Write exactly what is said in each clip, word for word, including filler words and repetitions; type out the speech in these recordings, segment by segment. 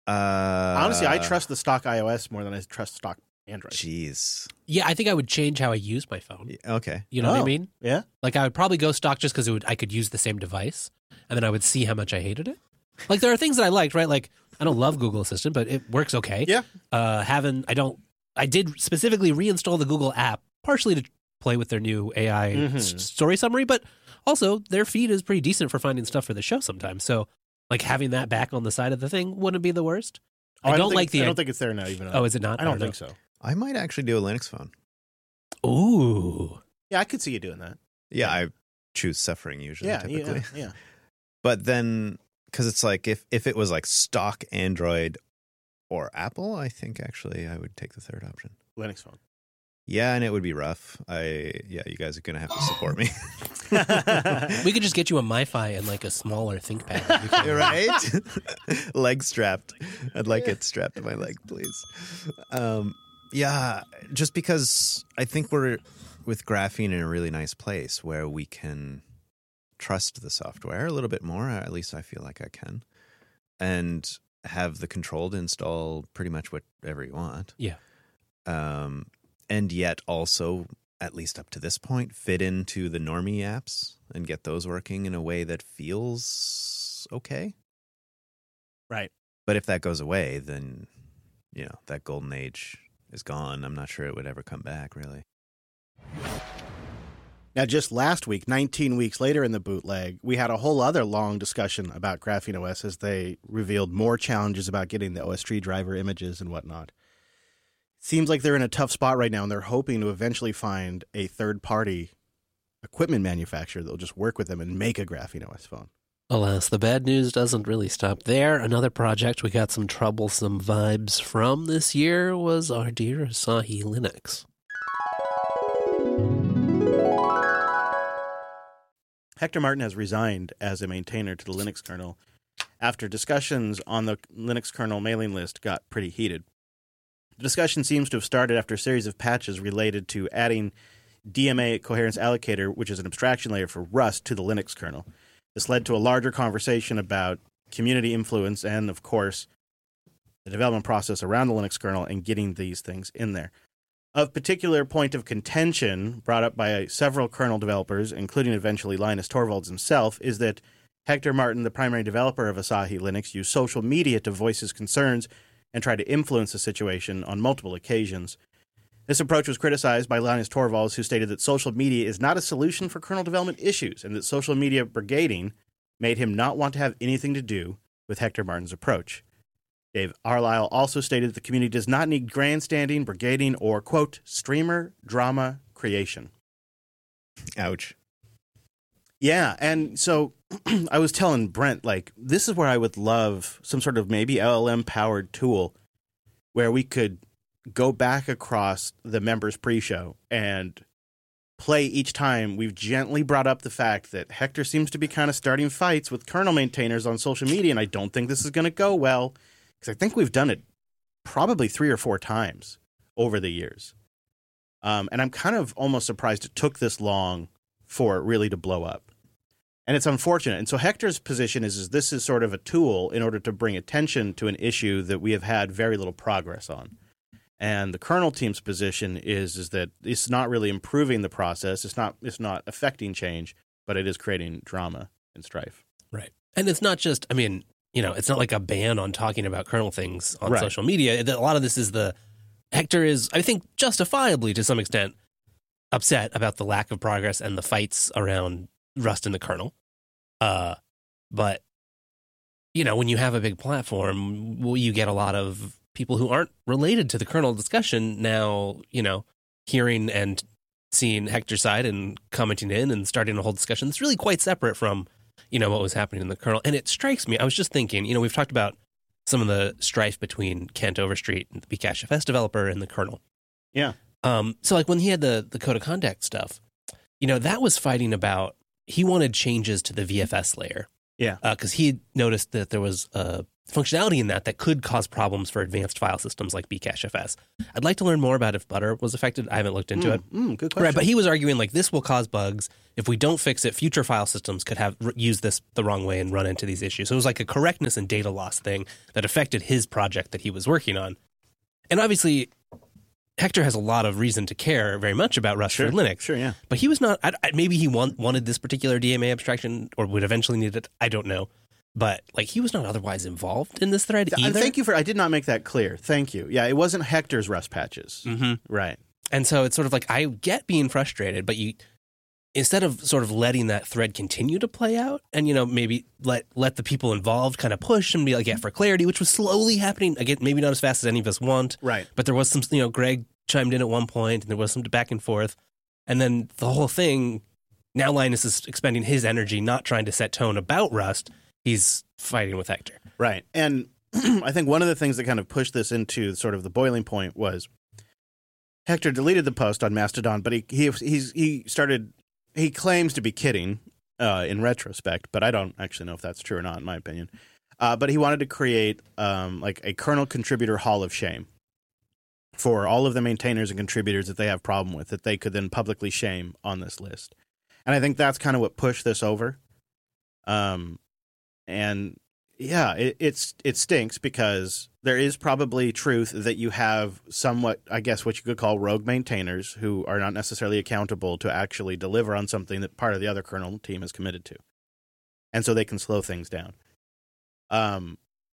Uh, Honestly, I trust the stock iOS more than I trust stock Android. Jeez. Yeah, I think I would change how I use my phone. Okay. You know what I Oh, mean? Yeah. Like I would probably go stock just because it would I could use the same device, and then I would see how much I hated it. Like there are things that I liked, right? Like I don't love Google Assistant, but it works okay. Yeah. Uh, having I don't I did specifically reinstall the Google app partially to play with their new A I Mhm. s- story summary, but also their feed is pretty decent for finding stuff for the show sometimes. So like having that back on the side of the thing wouldn't be the worst. Oh, I don't think like it's- the I don't think it's there now. Even. Oh, is it not? I don't know. think so. I might actually do a Linux phone. Ooh. Yeah, I could see you doing that. Yeah, I choose suffering usually, Yeah. typically. Yeah. Yeah. But then, because it's like, if, if it was like stock Android or Apple, I think actually I would take the third option. Linux phone. Yeah, and it would be rough. I Yeah, you guys are going to have to support me. We could just get you a MiFi and like a smaller ThinkPad. that you can- You're right? Leg strapped. I'd like it strapped to my leg, please. Um, yeah, just because I think we're with graphene in a really nice place where we can trust the software a little bit more. At least I feel like I can. And have the control to install pretty much whatever you want. Yeah. Um, and yet also, at least up to this point, fit into the normie apps and get those working in a way that feels okay. Right. But if that goes away, then, you know, that golden age is gone. I'm not sure it would ever come back, really. Now, just last week, nineteen weeks later in the bootleg, we had a whole other long discussion about Graphene O S as they revealed more challenges about getting the O S three driver images and whatnot. Seems like they're in a tough spot right now, and they're hoping to eventually find a third-party equipment manufacturer that will just work with them and make a Graphene O S phone. Alas, the bad news doesn't really stop there. Another project we got some troublesome vibes from this year was our dear Asahi Linux. Hector Martin has resigned as a maintainer to the Linux kernel after discussions on the Linux kernel mailing list got pretty heated. The discussion seems to have started after a series of patches related to adding D M A coherence allocator, which is an abstraction layer for Rust, to the Linux kernel. This led to a larger conversation about community influence and, of course, the development process around the Linux kernel and getting these things in there. Of particular point of contention brought up by several kernel developers, including eventually Linus Torvalds himself, is that Hector Martin, the primary developer of Asahi Linux, used social media to voice his concerns and try to influence the situation on multiple occasions. This approach was criticized by Linus Torvalds, who stated that social media is not a solution for kernel development issues and that social media brigading made him not want to have anything to do with Hector Martin's approach. Dave Arlisle also stated that the community does not need grandstanding, brigading, or, quote, streamer drama creation. Ouch. Yeah, and so I was telling Brent, like, this is where I would love some sort of maybe L L M-powered tool where we could go back across the members pre-show and play each time we've gently brought up the fact that Hector seems to be kind of starting fights with kernel maintainers on social media, and I don't think this is going to go well, because I think we've done it probably three or four times over the years. Um, and I'm kind of almost surprised it took this long for it really to blow up. And it's unfortunate. And so Hector's position is, is this is sort of a tool in order to bring attention to an issue that we have had very little progress on. And the kernel team's position is, is that it's not really improving the process. It's not it's not affecting change, but it is creating drama and strife. Right. And it's not just, I mean, you know, it's not like a ban on talking about kernel things on Right. social media. A lot of this is the, Hector is, I think, justifiably to some extent, upset about the lack of progress and the fights around Rust in the kernel. Uh, but, you know, when you have a big platform, well, you get a lot of people who aren't related to the kernel discussion now, you know, hearing and seeing Hector's side and commenting in and starting a whole discussion that's really quite separate from, you know, what was happening in the kernel. And it strikes me, I was just thinking, you know, we've talked about some of the strife between Kent Overstreet, the Bcache F S developer, and the kernel. Yeah. Um, so like when he had the, the code of conduct stuff, you know, that was fighting about, he wanted changes to the V F S layer. Yeah. Because he noticed that there was a functionality in that that could cause problems for advanced file systems like Bcachefs. I'd like to learn more about if Butter was affected. I haven't looked into Mm, it. mm, good question. Right, but he was arguing like this will cause bugs. If we don't fix it, future file systems could have r- used this the wrong way and run into these issues. So it was like a correctness and data loss thing that affected his project that he was working on. And obviously, Hector has a lot of reason to care very much about Rust Sure, for Linux. sure, yeah. But he was not. I, I, maybe he want, wanted this particular D M A abstraction, or would eventually need it. I don't know. But like he was not otherwise involved in this thread And either. thank you for. I did not make that clear. Thank you. Yeah, it wasn't Hector's Rust patches. Mm-hmm. Right. And so it's sort of like I get being frustrated, but you instead of sort of letting that thread continue to play out, and you know maybe let let the people involved kind of push and be like, yeah, for clarity, which was slowly happening again, maybe not as fast as any of us want. Right. But there was some, you know, Greg chimed in at one point, and there was some back and forth, and then the whole thing. Now Linus is expending his energy not trying to set tone about Rust. He's fighting with Hector. Right. And I think one of the things that kind of pushed this into sort of the boiling point was Hector deleted the post on Mastodon, but he he he's, he started he claims to be kidding uh, in retrospect, but I don't actually know if that's true or not, in my opinion. Uh, but he wanted to create um, like a kernel contributor hall of shame for all of the maintainers and contributors that they have problem with, that they could then publicly shame on this list. And I think that's kind of what pushed this over. Um, and yeah, it, it's it stinks because there is probably truth that you have somewhat, I guess, what you could call rogue maintainers who are not necessarily accountable to actually deliver on something that part of the other kernel team is committed to. And so they can slow things down. Um,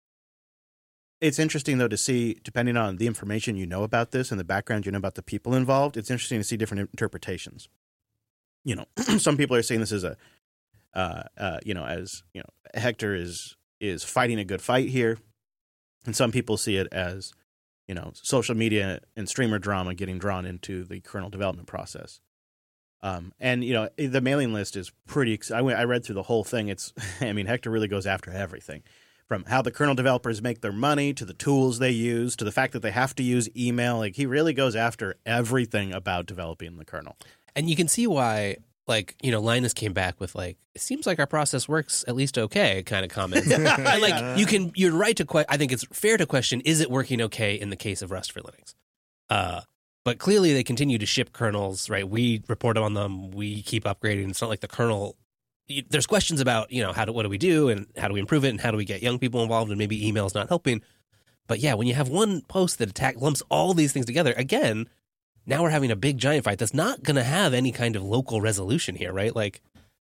it's interesting, though, to see, depending on the information you know about this and the background you know about the people involved, it's interesting to see different interpretations. You know, some people are saying this is a, uh, uh, you know, as, you know, Hector is is fighting a good fight here. And some people see it as, you know, social media and streamer drama getting drawn into the kernel development process. Um, and, you know, the mailing list is pretty, I, went, I read through the whole thing. It's, I mean, Hector really goes after everything. From how the kernel developers make their money, to the tools they use, to the fact that they have to use email. Like, he really goes after everything about developing the kernel. And you can see why, like, you know, Linus came back with, like, it seems like our process works at least okay kind of comments. And, like, Yeah. you can, you're right to, que- I think it's fair to question, is it working okay in the case of Rust for Linux? Uh, but clearly they continue to ship kernels, right? We report on them, we keep upgrading. It's not like the kernel, you, there's questions about, you know, how do, what do we do and how do we improve it and how do we get young people involved, and maybe email's not helping. But yeah, when you have one post that attack lumps all these things together, again, now we're having a big giant fight that's not going to have any kind of local resolution here, right? Like,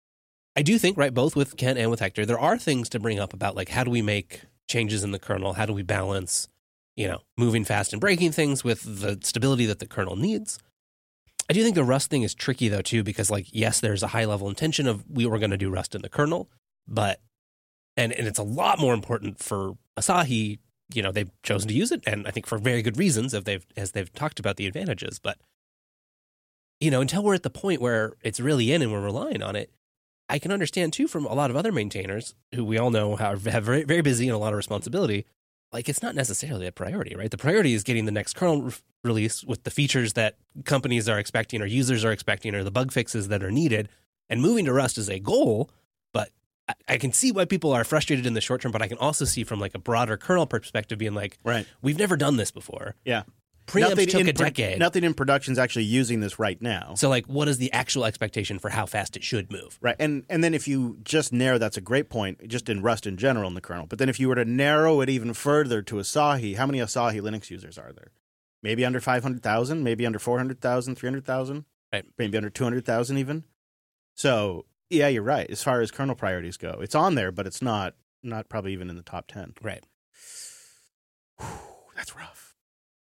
I do think, right, both with Kent and with Hector, there are things to bring up about, like, how do we make changes in the kernel? How do we balance, you know, moving fast and breaking things with the stability that the kernel needs? I do think the Rust thing is tricky, though, too, because, like, yes, there's a high-level intention of we were going to do Rust in the kernel, but, and, and it's a lot more important for Asahi. You know, they've chosen to use it, and I think for very good reasons, if they've as they've talked about the advantages. But, you know, until we're at the point where it's really in and we're relying on it, I can understand, too, from a lot of other maintainers who we all know are have very, very busy and a lot of responsibility, like, it's not necessarily a priority, right? The priority is getting the next kernel re- release with the features that companies are expecting or users are expecting or the bug fixes that are needed, and moving to Rust is a goal. I can see why people are frustrated in the short term, but I can also see from, like, a broader kernel perspective being like, Right. we've never done this before. Yeah. Preamps Nothing took in a pro- decade. Nothing in production is actually using this right now. So, like, what is the actual expectation for how fast it should move? Right. And and then if you just narrow, that's a great point, just in Rust in general in the kernel. But then if you were to narrow it even further to Asahi, how many Asahi Linux users are there? Maybe under five hundred thousand, maybe under four hundred thousand, three hundred thousand, Right. Maybe under two hundred thousand even. So, yeah, you're right. As far as kernel priorities go, it's on there, but it's not not probably even in the top ten. Right. Whew, that's rough.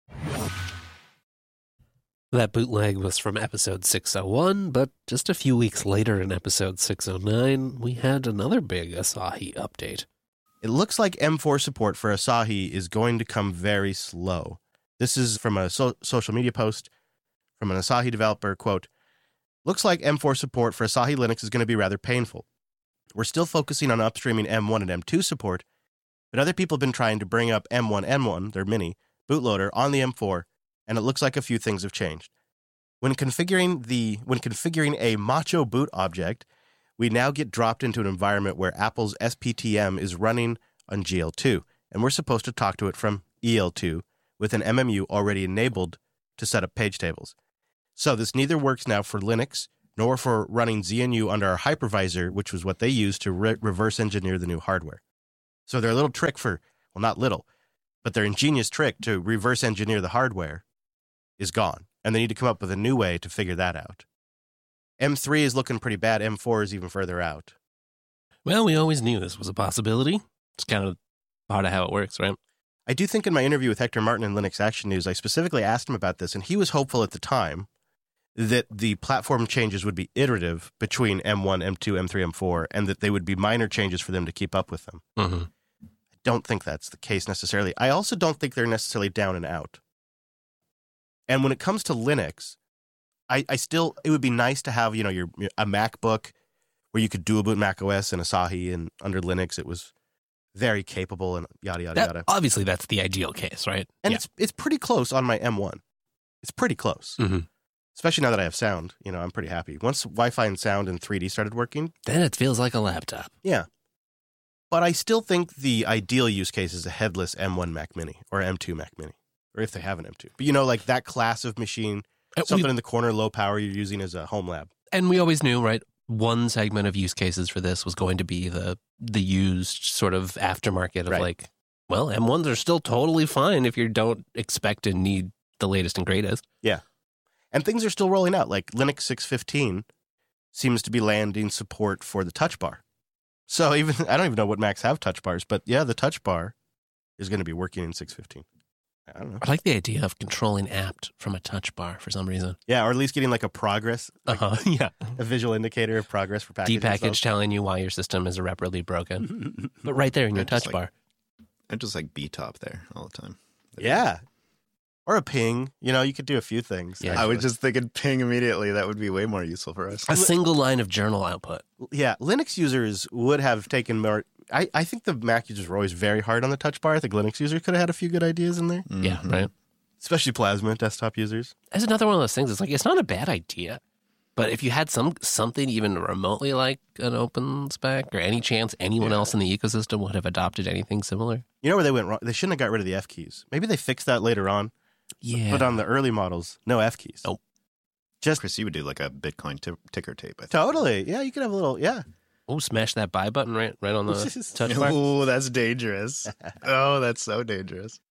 That bootleg was from episode six oh one, but just a few weeks later in episode six oh nine, we had another big Asahi update. It looks like M four support for Asahi is going to come very slow. This is from a so- social media post from an Asahi developer, quote, "Looks like M four support for Asahi Linux is going to be rather painful. We're still focusing on upstreaming M one and M two support, but other people have been trying to bring up M one N one, their mini, bootloader on the M four, and it looks like a few things have changed. When configuring the when configuring a Macho boot object, we now get dropped into an environment where Apple's S P T M is running on G L two, and we're supposed to talk to it from E L two with an M M U already enabled to set up page tables. So this neither works now for Linux nor for running Z N U under our hypervisor, which was what they used to re- reverse engineer the new hardware. So their little trick for, well, not little, but their ingenious trick to reverse engineer the hardware is gone. And they need to come up with a new way to figure that out. M three is looking pretty bad. M four is even further out. Well, we always knew this was a possibility. It's kind of part of how it works, right? I do think in my interview with Hector Martin in Linux Action News, I specifically asked him about this, and he was hopeful at the time that the platform changes would be iterative between M one, M two, M three, M four, and that they would be minor changes for them to keep up with them. Mm-hmm. I don't think that's the case necessarily. I also don't think they're necessarily down and out. And when it comes to Linux, I, I still, it would be nice to have, you know, your a MacBook where you could dual boot macOS and Asahi, and under Linux it was very capable and yada, yada, That, yada. obviously, that's the ideal case, right? And Yeah. it's it's pretty close on my M one. It's pretty close. Mm-hmm. Especially now that I have sound, you know, I'm pretty happy. Once Wi-Fi and sound and three D started working, Then it feels like a laptop. yeah. But I still think the ideal use case is a headless M one Mac Mini or M two Mac Mini, or if they have an M two. But you know, like that class of machine, Uh, something we- in the corner, low power, you're using as a home lab. And we always knew, right? One segment of use cases for this was going to be the the used sort of aftermarket of Right. like, well, M ones are still totally fine if you don't expect and need the latest and greatest. And things are still rolling out. Like Linux six fifteen seems to be landing support for the touch bar. So even I don't even know what Macs have touch bars, but yeah, the touch bar is going to be working in six fifteen. I don't know. I like the idea of controlling apt from a touch bar for some reason. Yeah, or at least getting like a progress, like Uh huh. Yeah. a visual indicator of progress for packages. D-package telling you why your system is irreparably broken. But right there in your Yeah, just touch like- bar. I just like B-top there all the time. Yeah. Or a ping. You know, you could do a few things. Yeah. I was actually. just thinking ping immediately. That would be way more useful for us. A single line of journal output. Yeah, Linux users would have taken more. I, I think the Mac users were always very hard on the touch bar. I think Linux users could have had a few good ideas in there, Yeah, Mhm. right? especially Plasma desktop users. That's another one of those things. It's like, it's not a bad idea. But if you had some something even remotely like an open spec or any chance anyone Yeah. else in the ecosystem would have adopted anything similar. You know where they went wrong? They shouldn't have got rid of the F keys. Maybe they fixed that later on. Yeah. But on the early models, no F keys. Nope. Just Chris, you would do like a Bitcoin t- ticker tape. I think. totally. Yeah, you could have a little. Yeah. Oh, smash that buy button right right on the touch bar. Oh, that's dangerous. Oh, that's so dangerous.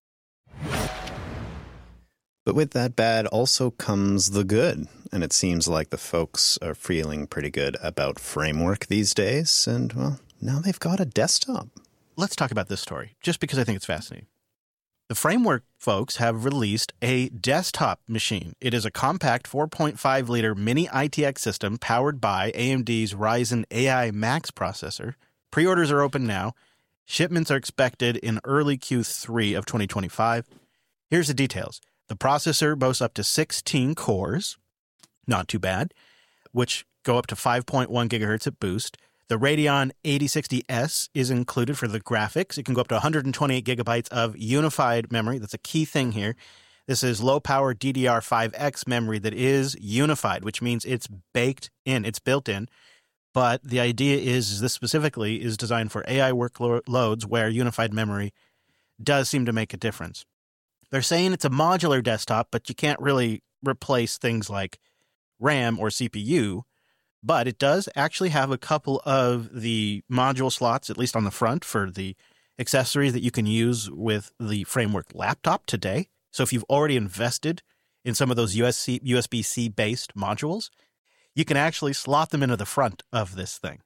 But with that bad also comes the good. And it seems like the folks are feeling pretty good about Framework these days. And, well, now they've got a desktop. Let's talk about this story, just because I think it's fascinating. The Framework folks have released a desktop machine. It is a compact four point five liter mini I T X system powered by A M D's Ryzen A I Max processor. Pre-orders are open now. Shipments are expected in early Q three of twenty twenty-five. Here's the details. The processor boasts up to sixteen cores, not too bad, which go up to five point one gigahertz at boost. The Radeon eighty sixty S is included for the graphics. It can go up to one hundred twenty-eight gigabytes of unified memory. That's a key thing here. This is low-power D D R five X memory that is unified, which means it's baked in, it's built in. But the idea is, is this specifically is designed for A I workloads where unified memory does seem to make a difference. They're saying it's a modular desktop, but you can't really replace things like RAM or C P U. But it does actually have a couple of the module slots, at least on the front, for the accessories that you can use with the Framework laptop today. So if you've already invested in some of those U S B C based modules, you can actually slot them into the front of this thing.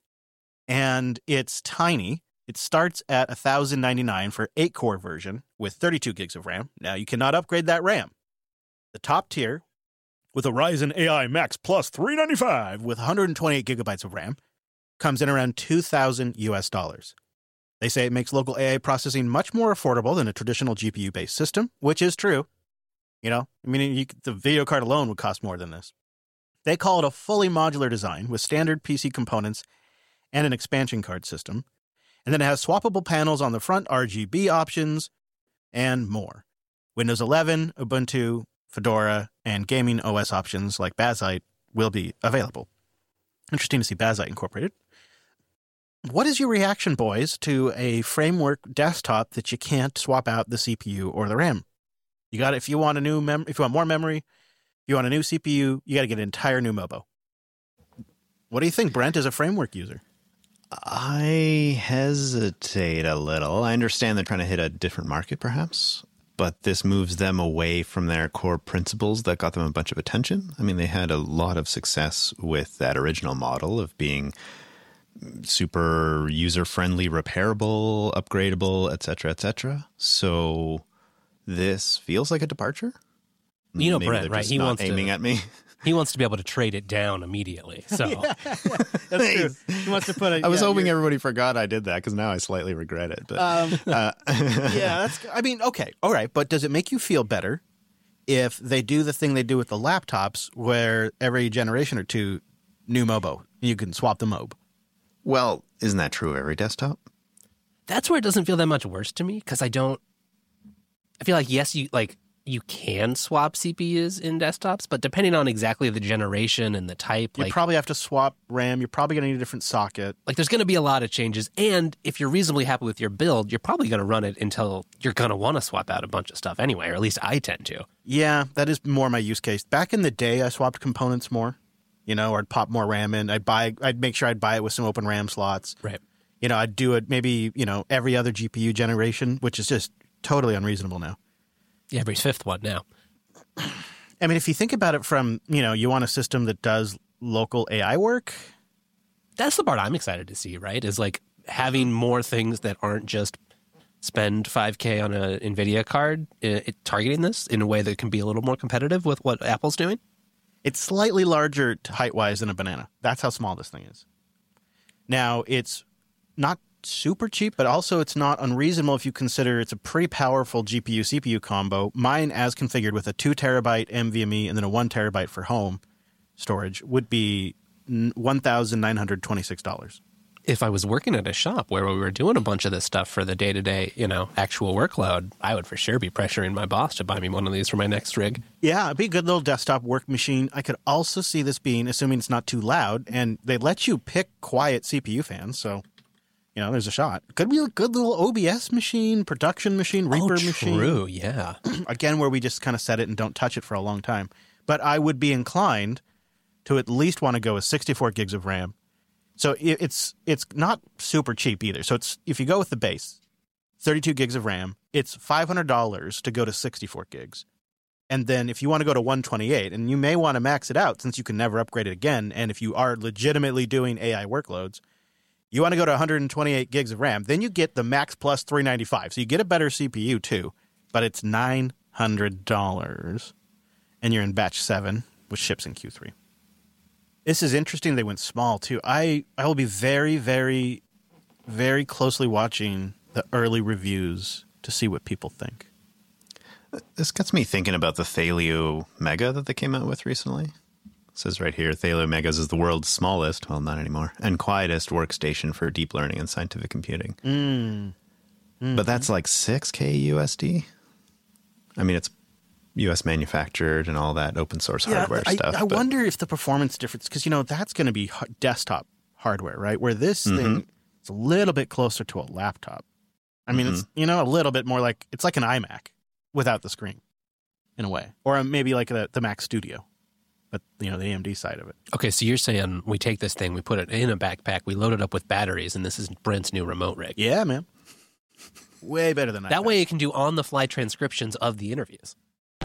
And it's tiny. It starts at one thousand ninety-nine dollars for eight core version with thirty-two gigs of RAM. Now, you cannot upgrade that RAM. The top tier, with a Ryzen A I Max Plus three ninety-five with one hundred twenty-eight gigabytes of RAM, comes in around two thousand U S dollars. They say it makes local A I processing much more affordable than a traditional G P U-based system, which is true. You know, I mean, you, the video card alone would cost more than this. They call it a fully modular design with standard P C components and an expansion card system. And then it has swappable panels on the front, R G B options, and more. Windows eleven, Ubuntu, Fedora, and gaming O S options like Bazzite will be available. Interesting to see Bazzite incorporated. what is your reaction, boys, to a framework desktop that you can't swap out the C P U or the RAM? You got if you want a new mem, if you want more memory, if you want a new C P U, you got to get an entire new Mobo. What do you think, Brent, as a framework user? I hesitate a little. I understand they're trying to hit a different market, perhaps, but this moves them away from their core principles that got them a bunch of attention. I mean, they had a lot of success with that original model of being super user-friendly, repairable, upgradable, et cetera, et cetera. So this feels like a departure. You know, Maybe Brent, they're right? just He not wants aiming to, at me. He wants to be able to trade it down immediately. So yeah, yeah, that's true. He wants to put a, I was yeah, hoping you're- everybody forgot I did that because now I slightly regret it. But Um, uh, yeah, that's. I mean, okay, all right, but does it make you feel better if they do the thing they do with the laptops, where every generation or two, new Mobo, you can swap the Mob? well, isn't that true of every desktop? that's where it doesn't feel that much worse to me because I don't. I feel like yes, you like you can swap C P Us in desktops, but depending on exactly the generation and the type, You like probably have to swap RAM. You're probably going to need a different socket. like there's going to be a lot of changes. And if you're reasonably happy with your build, you're probably going to run it until you're going to want to swap out a bunch of stuff anyway, or at least I tend to. Yeah, that is more my use case. Back in the day, I swapped components more. You know, or I'd pop more RAM in. I'd buy. I'd make sure I'd buy it with some open RAM slots. Right. You know, I'd do it maybe you know every other G P U generation, which is just totally unreasonable now. Yeah, every fifth one now. I mean, if you think about it from, you know, you want a system that does local A I work. That's the part I'm excited to see, right? Is like having more things that aren't just spend five K on a NVIDIA card, uh, it, targeting this in a way that can be a little more competitive with what Apple's doing. It's slightly larger height-wise than a banana. That's how small this thing is. Now, it's not super cheap, but also it's not unreasonable if you consider it's a pretty powerful G P U C P U combo. Mine, as configured with a two terabyte NVMe and then a one terabyte for home storage, would be one thousand nine hundred twenty-six dollars. If I was working at a shop where we were doing a bunch of this stuff for the day-to-day, you know, actual workload, I would for sure be pressuring my boss to buy me one of these for my next rig. Yeah, it'd be a good little desktop work machine. I could also see this being, assuming it's not too loud, and they let you pick quiet C P U fans, so, you know, there's a shot. Could be a good little O B S machine, production machine, Reaper oh, machine. true, yeah. Again, where we just kind of set it and don't touch it for a long time. But I would be inclined to at least want to go with sixty-four gigs of RAM. So it- it's it's not super cheap either. So it's if you go with the base, thirty-two gigs of RAM, it's five hundred dollars to go to sixty-four gigs. And then if you want to go to one twenty-eight, and you may want to max it out since you can never upgrade it again, and if you are legitimately doing A I workloads, you want to go to one hundred twenty-eight gigs of RAM, then you get the Max Plus three ninety-five. So you get a better C P U too, but it's nine hundred dollars. And you're in batch seven, which ships in Q three. This is interesting. They went small too. I, I will be very, very, very closely watching the early reviews to see what people think. This gets me thinking about the Thalio Mega that they came out with recently. It says right here, Thalio Megas is the world's smallest, well, not anymore, and quietest workstation for deep learning and scientific computing. Mm. Mm. But that's like six K U S D. I mean, it's U S manufactured and all that open source hardware I, stuff. I but wonder if the performance difference, because, you know, that's going to be h- desktop hardware, right? Where this Mhm. thing is a little bit closer to a laptop. I mean, it's, you know, a little bit more like, it's like an iMac without the screen in a way. Or maybe like the, the Mac Studio, but, you know, the A M D side of it. Okay, so you're saying we take this thing, we put it in a backpack, we load it up with batteries, and this is Brent's new remote rig. Yeah, man. Way better than That iPad. way it can do on-the-fly transcriptions of the interviews.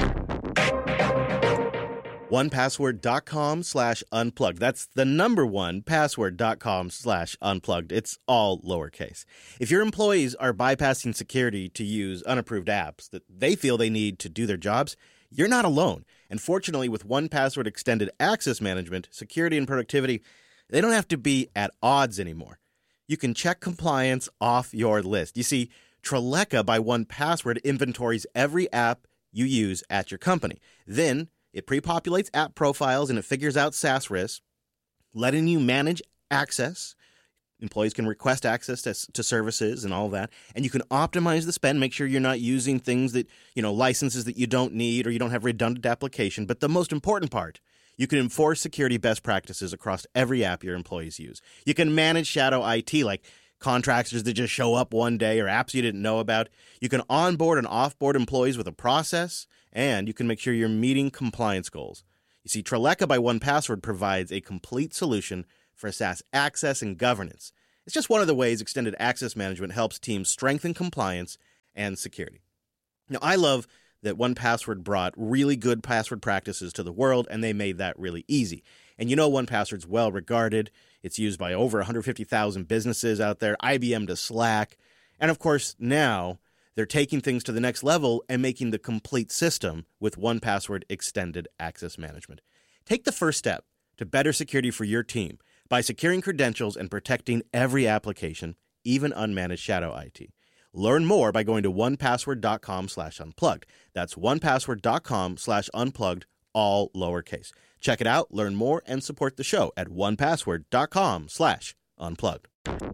one password dot com slash unplugged. That's the number one password dot com slash unplugged. It's all lowercase. If your employees are bypassing security to use unapproved apps that they feel they need to do their jobs, you're not alone. And fortunately, with one password Extended Access Management, security and productivity, they don't have to be at odds anymore. You can check compliance off your list. You see, Treleka by one password inventories every app you use at your company. Then it pre-populates app profiles and it figures out SaaS risks, letting you manage access. Employees can request access to, to services and all that. And you can optimize the spend, make sure you're not using things that, you know, licenses that you don't need or you don't have redundant application. But the most important part, You can enforce security best practices across every app your employees use. You can manage shadow I T, like contractors that just show up one day or apps you didn't know about. You can onboard and offboard employees with a process, and you can make sure you're meeting compliance goals. You see, Treleka by one Password provides a complete solution for SaaS access and governance. It's just one of the ways extended access management helps teams strengthen compliance and security. Now, I love that one Password brought really good password practices to the world, and they made that really easy. And you know one Password's well regarded. It's used by over one hundred fifty thousand businesses out there, I B M to Slack. And of course, now they're taking things to the next level and making the complete system with one Password extended access management. Take the first step to better security for your team by securing credentials and protecting every application, even unmanaged shadow I T. Learn more by going to onepassword.com slash unplugged. That's onepassword.com slash unplugged, all lowercase. Check it out, learn more, and support the show at onepassword.com slash unplugged.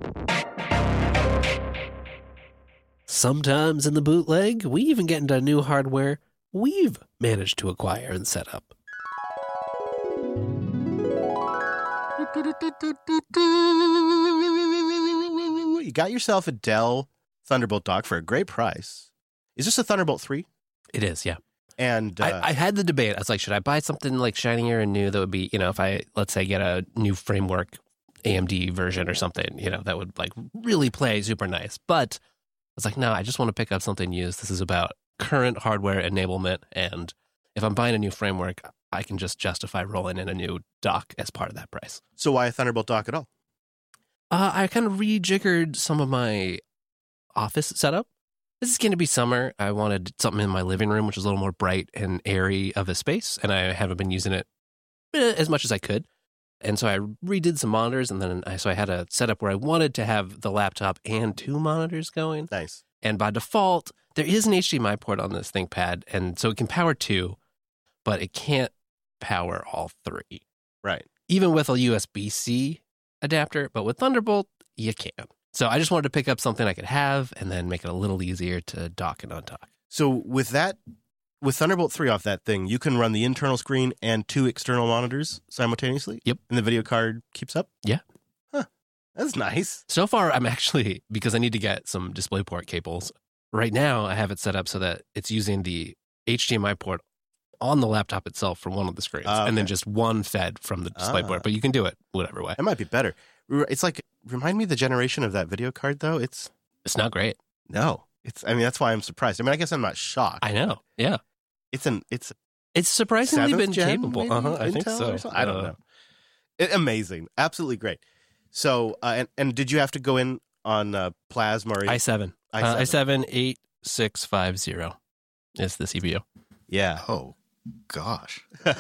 Sometimes in the bootleg, we even get into new hardware we've managed to acquire and set up. You got yourself a Dell Thunderbolt dock for a great price. Is this a Thunderbolt three? It is, yeah. And uh, I, I had the debate. I was like, should I buy something like shinier and new that would be, you know, if I, let's say, get a new framework A M D version or something, you know, that would like really play super nice. But I was like, no, I just want to pick up something used. This is about current hardware enablement. And if I'm buying a new framework, I can just justify rolling in a new dock as part of that price. so why a Thunderbolt dock at all? Uh, I kind of rejiggered some of my office setup. This is going to be summer. I wanted something in my living room, which is a little more bright and airy of a space, and I haven't been using it as much as I could. And so I redid some monitors, and then I, so I had a setup where I wanted to have the laptop and two monitors going. Nice. And by default, there is an H D M I port on this ThinkPad, and so it can power two, but it can't power all three. Right. Even with a U S B-C adapter, but with Thunderbolt, you can. So I just wanted to pick up something I could have and then make it a little easier to dock and undock. So with that, with Thunderbolt three off that thing, you can run the internal screen and two external monitors simultaneously? Yep. And the video card keeps up? Yeah. Huh. That's nice. So far, I'm actually, because I need to get some DisplayPort cables, right now I have it set up so that it's using the H D M I port on the laptop itself from one of the screens, Ah, and then okay. just one fed from the DisplayPort. Ah. But you can do it whatever way. That might be better. It's like, remind me of the generation of that video card, though. It's, It's not great. no. It's, I mean, that's why I'm surprised. I mean, I guess I'm not shocked. I know. Yeah. It's an, it's It's surprisingly seventh been gen, capable. maybe? Uh-huh, I think Intel so. or something? I don't Uh, know. It, amazing. Absolutely great. So, uh, and, and did you have to go in on uh, Plasma or i seven. i Uh, seven? i seven eight six five zero is the C P U. Yeah. Oh, gosh.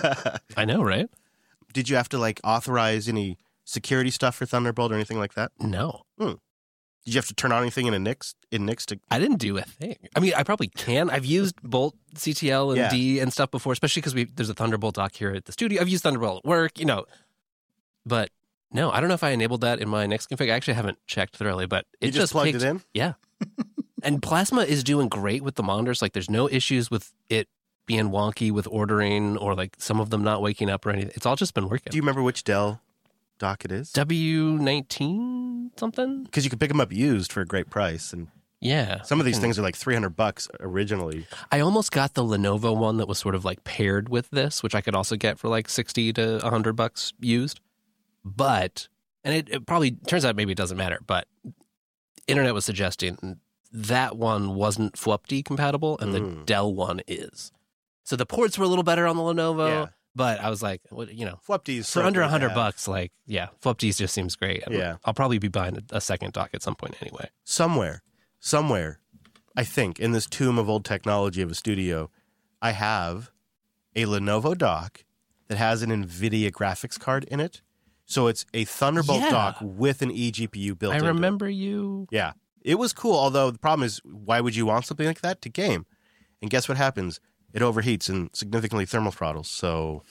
I know, right? Did you have to like authorize any security stuff for Thunderbolt or anything like that? No. Did you have to turn on anything in a Nix in Nix to? I didn't do a thing. I mean, I probably can. I've used Bolt C T L and Yeah. D and stuff before, especially because we there's a Thunderbolt dock here at the studio. I've used Thunderbolt at work, you know. But no, I don't know if I enabled that in my next config. I actually haven't checked thoroughly, but it You just, plugged picked- it in. Yeah. And Plasma is doing great with the monitors. Like, there's no issues with it being wonky with ordering or like some of them not waking up or anything. It's all just been working. Do you remember which Dell dock it is? W nineteen something? Because you could pick them up used for a great price, and Yeah. some of these Hmm. things are like three hundred bucks originally. I almost got the Lenovo one that was sort of like paired with this, which I could also get for like sixty to one hundred bucks used. But, and it, it probably turns out maybe it doesn't matter, but internet was suggesting that one wasn't F W P D compatible and the Mm. Dell one is. So the ports were a little better on the Lenovo, Yeah. but I was like, what, you know, F W P D is for so under good one hundred to have. bucks, like, yeah, F W P D just seems great. And Yeah. I'll probably be buying a, a second dock at some point anyway. Somewhere, somewhere, I think in this tomb of old technology of a studio, I have a Lenovo dock that has an NVIDIA graphics card in it. So it's a Thunderbolt Yeah. dock with an eGPU built I into it. remember you. Yeah. It was cool, although the problem is, why would you want something like that to game? And guess what happens? It overheats and significantly thermal throttles. So,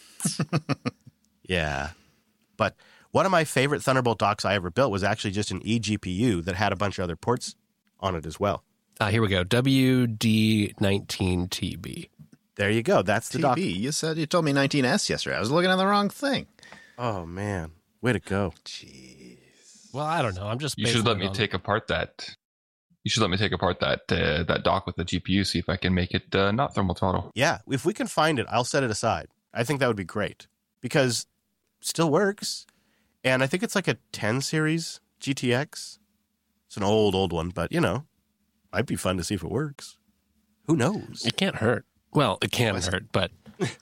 yeah. But one of my favorite Thunderbolt docks I ever built was actually just an eGPU that had a bunch of other ports on it as well. Uh, here we go. W D nineteen T B. There you go. That's the T dock. V. You said you told me nineteen S yesterday. I was looking at the wrong thing. Oh, man. Way to go. Jeez. Well, I don't know. I'm just. You should basing let it me on- take apart that. You should let me take apart that uh, that dock with the G P U, see if I can make it uh, not thermal throttle. Yeah, if we can find it, I'll set it aside. I think that would be great because it still works. And I think it's like a ten series G T X. It's an old, old one, but, you know, might be fun to see if it works. Who knows? It can't hurt. Well, it can Was- hurt, but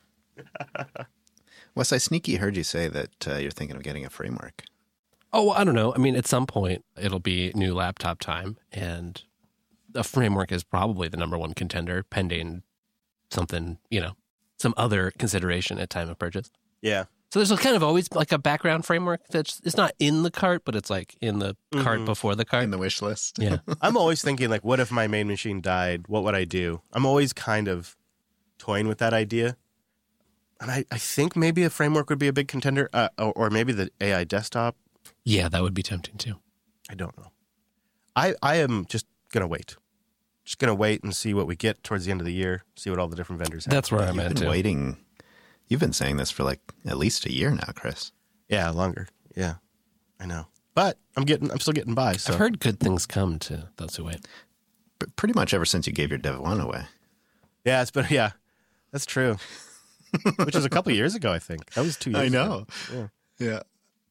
Wes, I sneaky heard you say that uh, you're thinking of getting a framework. oh, well, I don't know. I mean, at some point, it'll be new laptop time, and a framework is probably the number one contender, pending something, you know, some other consideration at time of purchase. Yeah. So there's a kind of always like a background framework that's it's not in the cart, but it's like in the cart Mhm. before the cart. In the wish list. Yeah. I'm always thinking, like, what if my main machine died? What would I do? I'm always kind of toying with that idea. And I, I think maybe a framework would be a big contender, uh, or, or maybe the A I desktop. Yeah, that would be tempting too. I don't know. I, I am just going to wait. Just going to wait and see what we get towards the end of the year, see what all the different vendors have. That's where I'm You've at been too. waiting. You've been saying this for like at least a year now, Chris. Yeah, longer. Yeah, I know. But I'm getting, I'm still getting by. So I've heard good things come to those who wait. But pretty much ever since you gave your Dev one away. yeah, it's been, yeah, that's true. Which was a couple years ago, I think. That was two years ago. Yeah.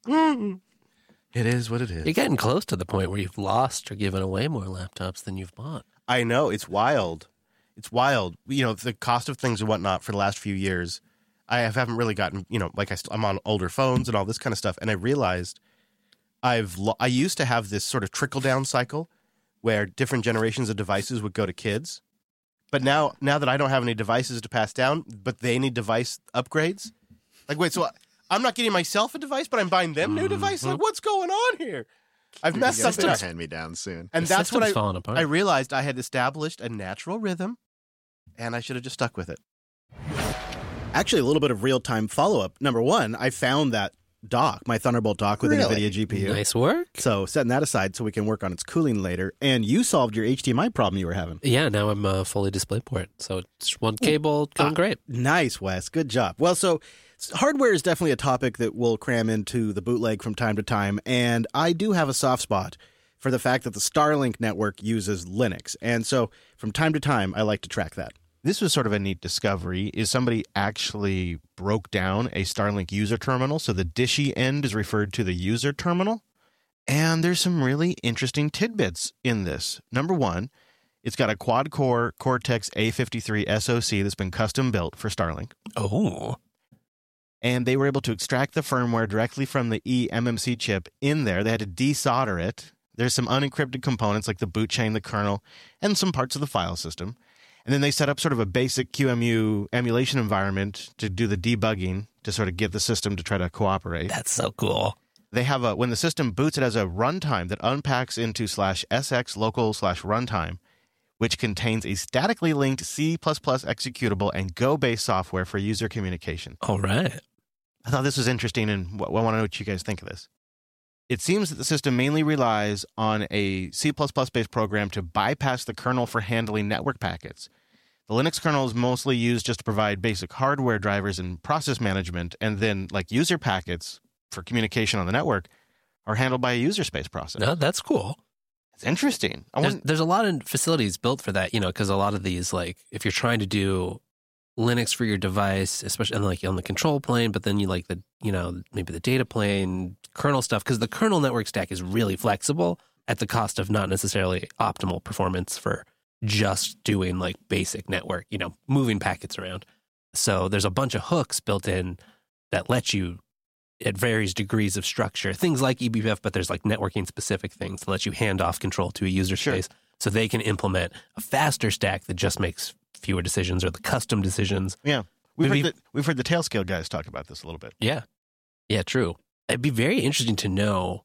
It is what it is. You're getting close to the point where you've lost or given away more laptops than you've bought. I know. It's wild. It's wild. You know, the cost of things and whatnot for the last few years, I have, haven't really gotten, you know, like I st- I'm on older phones and all this kind of stuff. And I realized I've, lo- I used to have this sort of trickle down cycle where different generations of devices would go to kids. But now, now that I don't have any devices to pass down, but they need device upgrades. Like, wait, so I'm not getting myself a device, but I'm buying them new devices? Like, what's going on here? I've messed You guys something up. hand me down soon. And The that's what system's I, falling apart. I realized I had established a natural rhythm, and I should have just stuck with it. Actually, a little bit of real time follow up. Number one, I found that dock, my Thunderbolt dock with Really? an NVIDIA G P U. Nice work. So setting that aside so we can work on its cooling later. And you solved your H D M I problem you were having. Yeah, now I'm uh, fully DisplayPort. So it's one cable going Ah. great. Nice, Wes. Good job. Well, so s- hardware is definitely a topic that we'll cram into the bootleg from time to time. And I do have a soft spot for the fact that the Starlink network uses Linux. And so from time to time, I like to track that. This was sort of a neat discovery, is somebody actually broke down a Starlink user terminal. So the dishy end is referred to the user terminal. And there's some really interesting tidbits in this. Number one, it's got a quad-core Cortex A fifty-three S O C that's been custom built for Starlink. Oh. And they were able to extract the firmware directly from the E M M C chip in there. They had to desolder it. There's some unencrypted components like the boot chain, the kernel, and some parts of the file system. And then they set up sort of a basic Q M U emulation environment to do the debugging to sort of get the system to try to cooperate. That's so cool. They have a, when the system boots, it has a runtime that unpacks into slash sx local slash runtime, which contains a statically linked C plus plus executable and Go-based software for user communication. All right. I thought this was interesting, and I want to know what you guys think of this. It seems that the system mainly relies on a C plus plus based program to bypass the kernel for handling network packets. The Linux kernel is mostly used just to provide basic hardware drivers and process management, and then like user packets for communication on the network are handled by a user space process. No, that's cool. It's interesting. I There's, want, there's a lot of facilities built for that, you know, because a lot of these, like, if you're trying to do Linux for your device, especially on, like on the control plane, but then you like the, you know, maybe the data plane, kernel stuff, because the kernel network stack is really flexible at the cost of not necessarily optimal performance for just doing like basic network, you know, moving packets around. So there's a bunch of hooks built in that let you, at various degrees of structure, things like E B P F, but there's like networking specific things that let you hand off control to a user Sure. space so they can implement a faster stack that just makes fewer decisions or the custom decisions. yeah, we've maybe- heard, the, we've heard the Tailscale guys talk about this a little bit. Yeah. Yeah, true. It'd be very interesting to know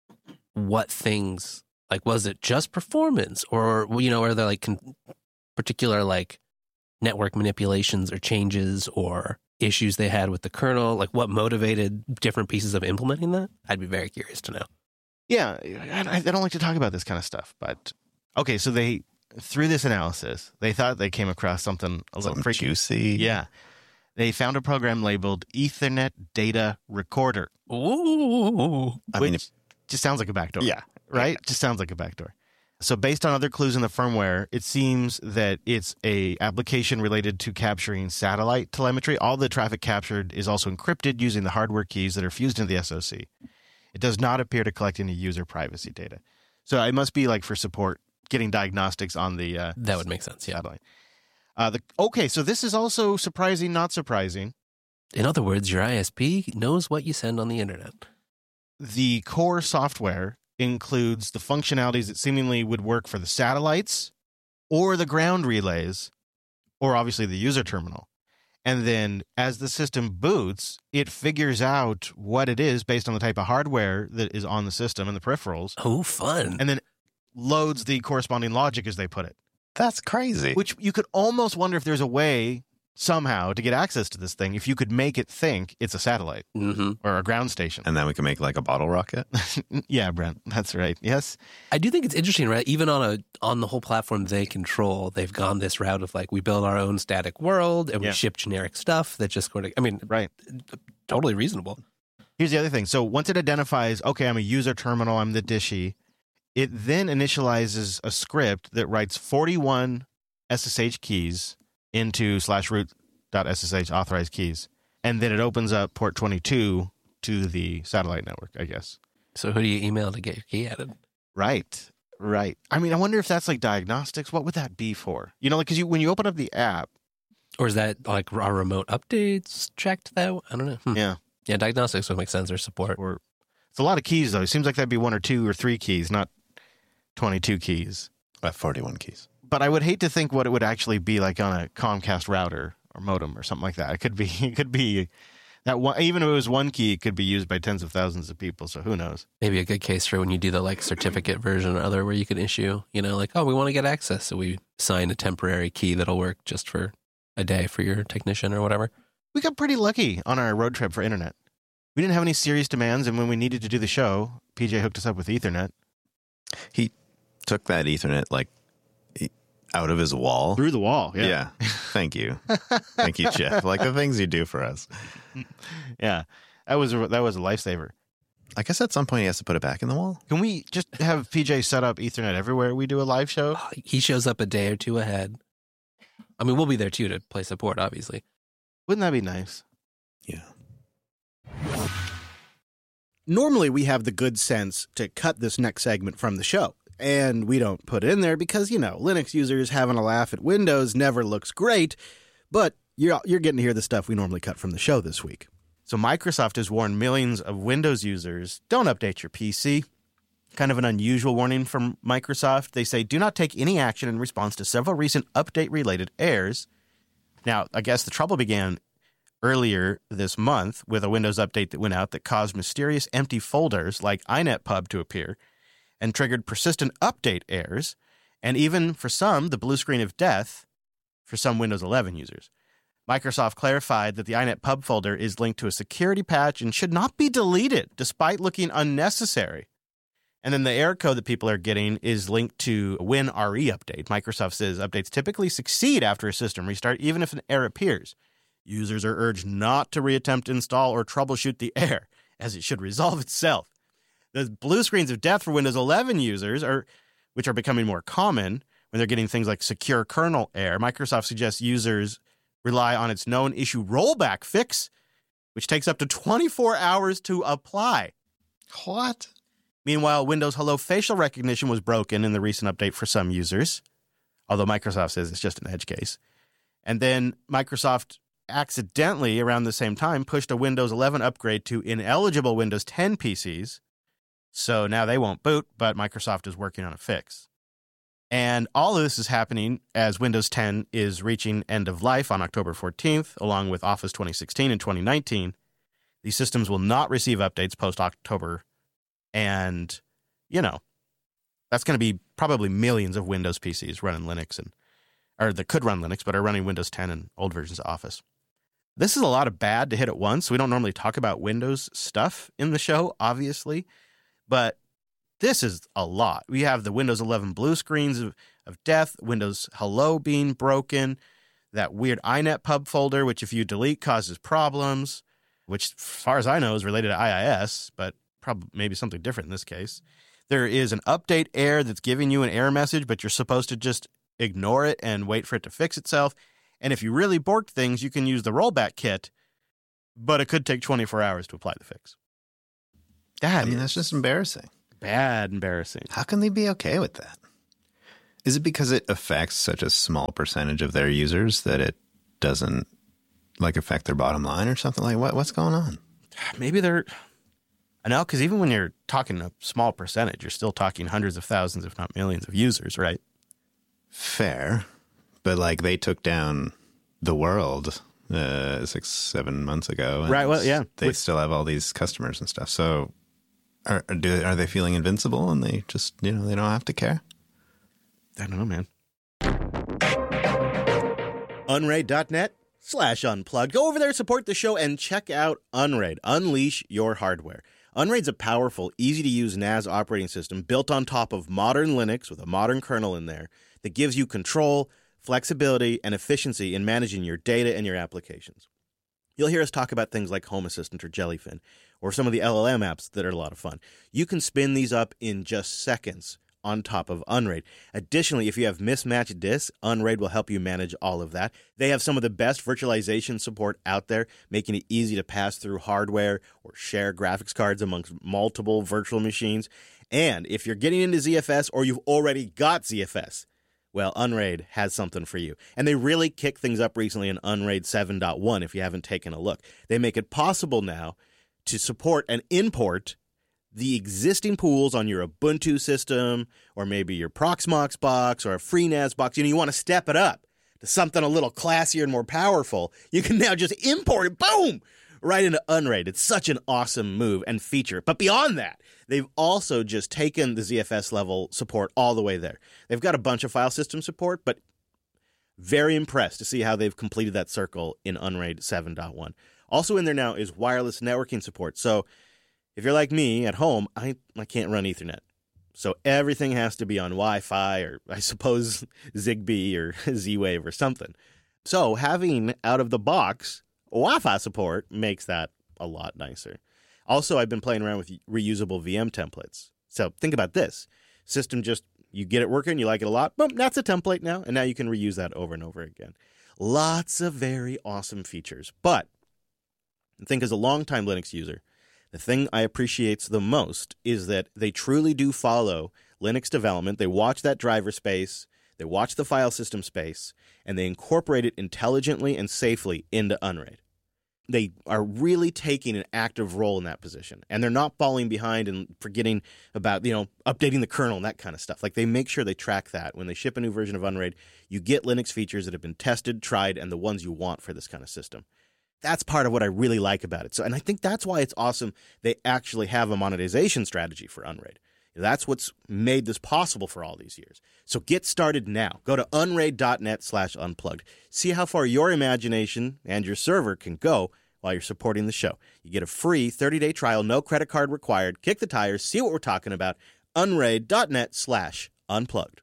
what things, like, was it just performance or, you know, are there like con- particular like network manipulations or changes or issues they had with the kernel? Like what motivated different pieces of implementing that? I'd be very curious to know. Yeah, I, I don't like to talk about this kind of stuff, but okay, so they through this analysis, they thought they came across something a little Something freaky. juicy. Yeah. They found a program labeled Ethernet Data Recorder, Ooh. I which mean, if- just sounds like a backdoor. yeah. Right? Just sounds like a backdoor. So based on other clues in the firmware, it seems that it's a application related to capturing satellite telemetry. All the traffic captured is also encrypted using the hardware keys that are fused into the S O C. It does not appear to collect any user privacy data. So it must be like for support, getting diagnostics on the uh, That would make sense, yeah. satellite. Uh, the, okay, so this is also surprising, not surprising. In other words, your I S P knows what you send on the internet. The core software includes the functionalities that seemingly would work for the satellites or the ground relays, or obviously the user terminal. And then as the system boots, it figures out what it is based on the type of hardware that is on the system and the peripherals, Oh, fun. and then loads the corresponding logic, as they put it. That's crazy. Which you could almost wonder if there's a way somehow to get access to this thing if you could make it think it's a satellite hmm or a ground station. And then we can make like a bottle rocket. Yeah, Brent, that's right. Yes. I do think it's interesting, right? Even on a on the whole platform they control, they've gone this route of like we build our own static world and we Yeah. ship generic stuff that just sort of, I mean, Right. totally reasonable. Here's the other thing. So once it identifies, okay, I'm a user terminal, I'm the dishy, it then initializes a script that writes forty-one S S H keys into slash root dot S S H authorized keys. And then it opens up port twenty-two to the satellite network, I guess. So who do you email to get your key added? Right. Right. I mean, I wonder if that's like diagnostics. What would that be for? You know, like, because you, when you open up the app, Or is that like our remote updates checked that? I don't know. Hmm. yeah, Yeah, diagnostics would make sense or support. or it's a lot of keys, though. It seems like that'd be one or two or three keys, not twenty-two keys. Uh, forty-one keys. But I would hate to think what it would actually be like on a Comcast router or modem or something like that. It could be, it could be that one, even if it was one key, it could be used by tens of thousands of people. So who knows? Maybe a good case for when you do the like certificate version or other where you can issue, you know, like, oh, we want to get access. So we sign a temporary key that'll work just for a day for your technician or whatever. We got pretty lucky on our road trip for internet. We didn't have any serious demands. And when we needed to do the show, P J hooked us up with Ethernet. He took that Ethernet like e- out of his wall. Through the wall. Yeah. Thank you. Thank you, Jeff. Like the things you do for us. Yeah. That was, a, that was a lifesaver. I guess at some point he has to put it back in the wall. Can we just have P J set up Ethernet everywhere we do a live show? Oh, he shows up a day or two ahead. I mean, we'll be there too to play support, obviously. Wouldn't that be nice? Yeah. Normally, we have the good sense to cut this next segment from the show, and we don't put it in there because, you know, Linux users having a laugh at Windows never looks great, but you're, you're getting to hear the stuff we normally cut from the show this week. So Microsoft has warned millions of Windows users, don't update your P C. Kind of an unusual warning from Microsoft. They say, do not take any action in response to several recent update-related errors. Now, I guess the trouble began earlier this month with a Windows update that went out that caused mysterious empty folders like INETpub to appear and triggered persistent update errors, and even, for some, the blue screen of death for some Windows eleven users. Microsoft clarified that the INETpub folder is linked to a security patch and should not be deleted, despite looking unnecessary. And then the error code that people are getting is linked to a WinRE update. Microsoft says updates typically succeed after a system restart, even if an error appears. Users are urged not to reattempt to install or troubleshoot the error, as it should resolve itself. The blue screens of death for Windows eleven users, are, which are becoming more common when they're getting things like secure kernel error, Microsoft suggests users rely on its known issue rollback fix, which takes up to twenty-four hours to apply. What? Meanwhile, Windows Hello facial recognition was broken in the recent update for some users, although Microsoft says it's just an edge case. And then Microsoft accidentally, around the same time, pushed a Windows eleven upgrade to ineligible Windows ten P Cs. So now they won't boot, but Microsoft is working on a fix. And all of this is happening as Windows ten is reaching end of life on October fourteenth, along with Office twenty sixteen and twenty nineteen. These systems will not receive updates post-October. And, you know, that's going to be probably millions of Windows P Cs running Linux, and or that could run Linux, but are running Windows ten and old versions of Office. This is a lot of bad to hit at once. We don't normally talk about Windows stuff in the show, obviously, but This is a lot. We have the Windows eleven blue screens of, of death, Windows Hello being broken, that weird iNet pub folder, which if you delete causes problems, which, as far as I know, is related to I I S, but probably maybe something different in this case. There is an update error that's giving you an error message, but you're supposed to just ignore it and wait for it to fix itself. And if you really borked things, you can use the rollback kit, but it could take twenty-four hours to apply the fix. That I mean, is that's just embarrassing. bad embarrassing. How can they be okay with that? Is it because it affects such a small percentage of their users that it doesn't like affect their bottom line or something? Like what? What's going on? Maybe they're... I know, because even when you're talking a small percentage, you're still talking hundreds of thousands, if not millions of users, right? Fair. But like they took down the world uh, six, seven months ago. and Right, well, yeah. They With- still have all these customers and stuff. So are, do, are they feeling invincible and they just, you know, they don't have to care? I don't know, man. Unraid.net slash unplugged. Go over there, support the show, and check out Unraid. Unleash your hardware. Unraid's a powerful, easy-to-use N A S operating system built on top of modern Linux with a modern kernel in there that gives you control, flexibility, and efficiency in managing your data and your applications. You'll hear us talk about things like Home Assistant or Jellyfin, or some of the L L M apps that are a lot of fun. You can spin these up in just seconds on top of Unraid. Additionally, if you have mismatched disks, Unraid will help you manage all of that. They have some of the best virtualization support out there, making it easy to pass through hardware or share graphics cards amongst multiple virtual machines. And if you're getting into Z F S or you've already got Z F S, well, Unraid has something for you. And they really kicked things up recently in Unraid seven point one if you haven't taken a look. They make it possible now to support and import the existing pools on your Ubuntu system, or maybe your Proxmox box or a FreeNAS box. You know, you want to step it up to something a little classier and more powerful. You can now just import it, boom, right into Unraid. It's such an awesome move and feature. But beyond that, they've also just taken the Z F S level support all the way there. They've got a bunch of file system support, but very impressed to see how they've completed that circle in Unraid seven point one. Also in there now is wireless networking support. So if you're like me at home, I, I can't run Ethernet. So everything has to be on Wi-Fi or I suppose Zigbee or Z-Wave or something. So having out of the box Wi-Fi support makes that a lot nicer. Also, I've been playing around with reusable V M templates. So think about this. System just, you get it working, you like it a lot, boom, that's a template now. And now you can reuse that over and over again. Lots of very awesome features. But I think as a longtime Linux user, the thing I appreciate the most is that they truly do follow Linux development. They watch that driver space, they watch the file system space, and they incorporate it intelligently and safely into Unraid. They are really taking an active role in that position, and they're not falling behind and forgetting about, you know, updating the kernel and that kind of stuff. Like, they make sure they track that. When they ship a new version of Unraid, you get Linux features that have been tested, tried, and the ones you want for this kind of system. That's part of what I really like about it. So, and I think that's why it's awesome they actually have a monetization strategy for Unraid. That's what's made this possible for all these years. So get started now. Go to unraid.net slash unplugged. See how far your imagination and your server can go while you're supporting the show. You get a free thirty-day trial, no credit card required. Kick the tires, see what we're talking about. unraid.net slash unplugged.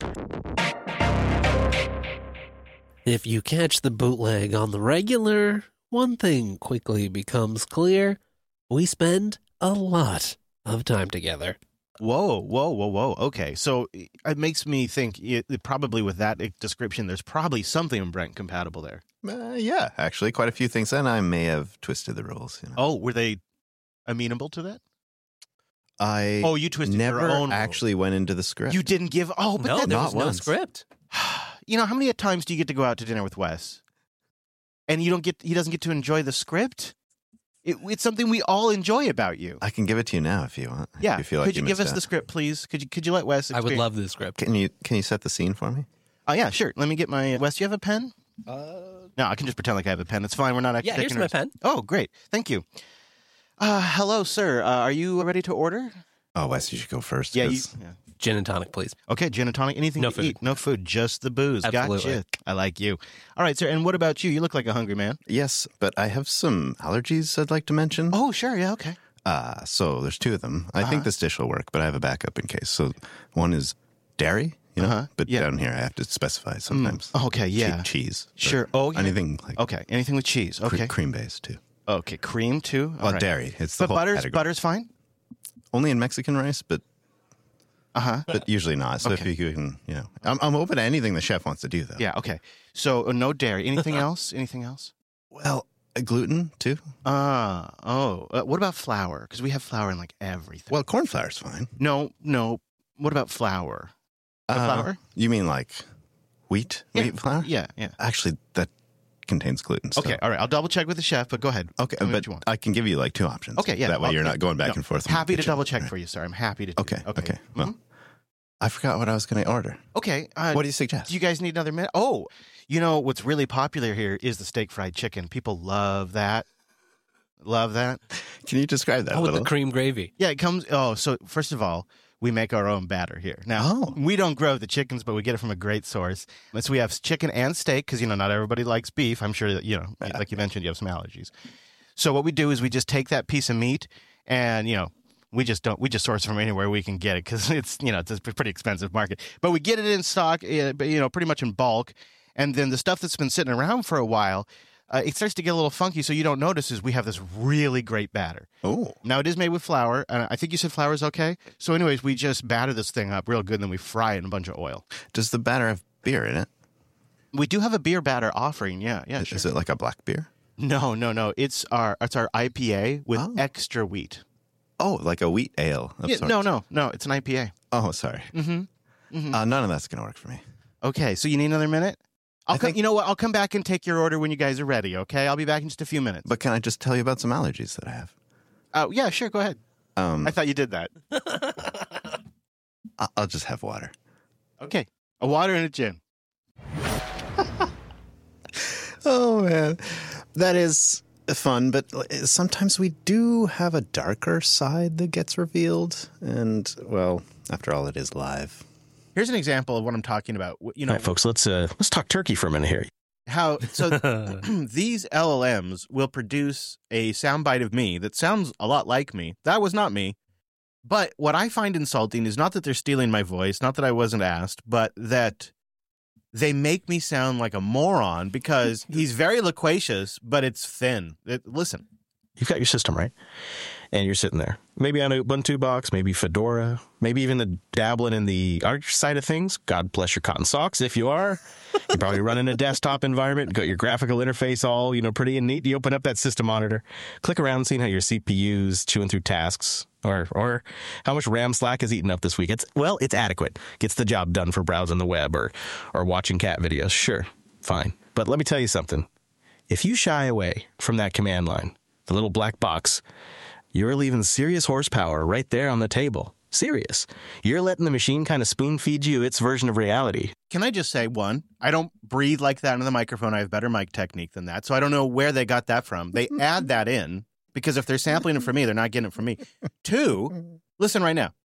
If you catch the bootleg on the regular, one thing quickly becomes clear. We spend a lot of time together. Whoa, whoa, whoa, whoa. Okay, so it makes me think it, it probably with that description, there's probably something Brent compatible there. Uh, yeah, actually, quite a few things. And I may have twisted the rules. You know? Oh, were they amenable to that? I Oh, you twisted never your own actually rules. went into the script. You didn't give. Oh, but no, that, there not was no once. script. you know, how many times do you get to go out to dinner with Wes, and you don't get? He doesn't get to enjoy the script. It, it's something we all enjoy about you. I can give it to you now if you want. Yeah, If you feel like could you, you give us missed the out. script, please? Could you? Could you let Wes? I would experience- love the script. Can you can you set the scene for me? Oh yeah, sure. Let me get my. Wes, do you have a pen? Uh, no, I can just pretend like I have a pen. It's fine. We're not actually. Yeah, here's taking my our- pen. Oh, great. Thank you. Uh, hello, sir. Uh, are you ready to order? Oh, Wes, you should go first. Yeah, you. 'cause Yeah. Gin and tonic, please. Okay, gin and tonic. Anything No to food. eat? No food, just the booze. Absolutely. Gotcha. I like you. All right, sir. And what about you? You look like a hungry man. Yes, but I have some allergies I'd like to mention. Oh, sure. Yeah. Okay. Uh, so there's two of them. I Uh-huh. think this dish will work, but I have a backup in case. So one is dairy, you know, Uh-huh. but Yeah. down here I have to specify sometimes. Mm. Okay, Che- yeah. cheese. or Sure. Oh, yeah. anything like Okay, anything with cheese. cre- Okay. cream based too. Okay, cream too? All Well, right. dairy. It's the But whole butter's, category. butter's fine? Only in Mexican rice, but Uh-huh. but usually not. So Okay. if you can, you know, I'm, I'm open to anything the chef wants to do, though. Yeah, okay. So uh, no dairy. Anything else? Anything else? Well, uh, gluten too. Ah, oh. Uh, what about flour? Because we have flour in like everything. Well, corn flour's fine. No, no. What about flour? The Uh, flour? You mean like wheat? Yeah. Wheat flour? Yeah, yeah. Actually, that contains gluten. So. Okay, all right. I'll double check with the chef, but go ahead. Okay, Tell me what but you want. I can give you like two options. Okay, yeah. That way I'll- you're not going back no, and forth. in the Happy to kitchen. double check Right. for you, sir. I'm happy to do Okay. that. Okay. Well, Mhm. I forgot what I was going to order. Okay. Uh, What do you suggest? do you guys need another minute? Oh, you know what's really popular here is the steak fried chicken. People love that. Love that. Can you describe that Oh, a with little? the cream gravy. Yeah, it comes. Oh, so first of all, we make our own batter here. Now, Oh. we don't grow the chickens, but we get it from a great source. So we have chicken and steak because, you know, not everybody likes beef. I'm sure that, you know, like you mentioned, you have some allergies. So what we do is we just take that piece of meat and, you know, we just don't, we just source from anywhere we can get it because it's, you know, it's a pretty expensive market. But we get it in stock, uh, you know, pretty much in bulk. And then the stuff that's been sitting around for a while, uh, it starts to get a little funky. So you don't notice is we have this really great batter. Oh, Now, it is made with flour, and I think you said flour is okay. So anyways, we just batter this thing up real good, and then we fry it in a bunch of oil. does the batter have beer in it? We do have a beer batter offering, yeah, yeah, sure. Is it like a black beer? No, no, no. It's our it's our I P A with Oh. extra wheat. Oh, like a wheat ale. Of Yeah, sorts. no, no, no. It's an I P A. Oh, sorry. Mm-hmm. Uh, none of that's going to work for me. Okay, so you need another minute? I'll I come, think- you know what? I'll come back and take your order when you guys are ready, okay? I'll be back in just a few minutes. But can I just tell you about some allergies that I have? Oh, yeah, sure, go ahead. Um, I thought you did that. I- I'll just have water. Okay, a water and a gin. Oh man, that is fun. But sometimes we do have a darker side that gets revealed, and well, after all, it is live. Here's an example of what I'm talking about. You know, All right, folks, let's uh, let's talk turkey for a minute here. how so these L L Ms will produce a soundbite of me that sounds a lot like me. That was not me. But what I find insulting is not that they're stealing my voice, not that I wasn't asked, but that they make me sound like a moron because he's very loquacious, but it's thin. It, listen, You've got your system, right? And you're sitting there. Maybe on a Ubuntu box, maybe Fedora, maybe even the dabbling in the Arch side of things. God bless your cotton socks if you are. You're probably running a desktop environment, got your graphical interface all, you know, pretty and neat. You open up that system monitor, click around, seeing how your C P U's chewing through tasks, or or how much RAM slack is eaten up this week. It's well, it's adequate. Gets the job done for browsing the web or or watching cat videos. Sure, fine. But let me tell you something. If you shy away from that command line, the little black box, you're leaving serious horsepower right there on the table. Serious. You're letting the machine kind of spoon feed you its version of reality. can I just say, one, I don't breathe like that into the microphone. I have better mic technique than that. So I don't know where they got that from. They add that in because if they're sampling it from me, they're not getting it from me. Two, listen right now.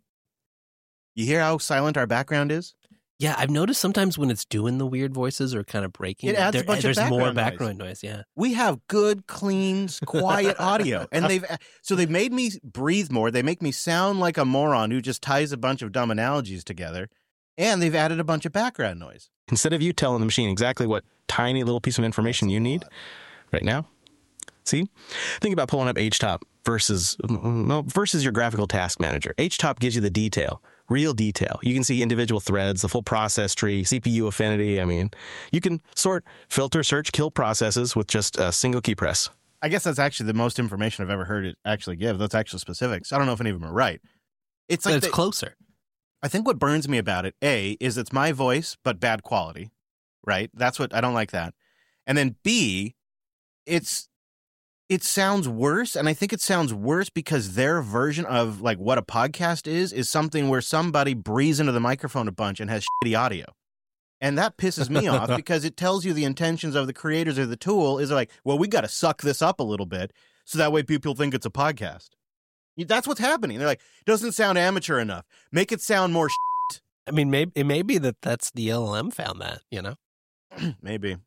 You hear how silent our background is? Yeah, I've noticed sometimes when it's doing the weird voices or kind of breaking, It adds a there- bunch of there's more background noise. background noise. Yeah. We have good, clean, quiet audio. And they've so they've made me breathe more. They make me sound like a moron who just ties a bunch of dumb analogies together. And they've added a bunch of background noise. Instead of you telling the machine exactly what tiny little piece of information you need right now. See? Think about pulling up H top versus well, versus your graphical task manager. H top gives you the detail, real detail. You can see individual threads, the full process tree, C P U affinity. I mean, you can sort, filter, search, kill processes with just a single key press. I guess that's actually the most information I've ever heard it actually give. That's actual specifics. I don't know if any of them are right. It's But like it's they- closer. I think what burns me about it, A, is it's my voice, but bad quality, right? That's what, I don't like that. And then B, it's, it sounds worse. And I think it sounds worse because their version of like what a podcast is, is something where somebody breathes into the microphone a bunch and has shitty audio. And that pisses me off because it tells you the intentions of the creators of the tool is like, well, we got to suck this up a little bit so that way people think it's a podcast. That's what's happening. They're like, doesn't sound amateur enough. Make it sound more I mean, maybe it may be that that's the L L M found that. You know. maybe.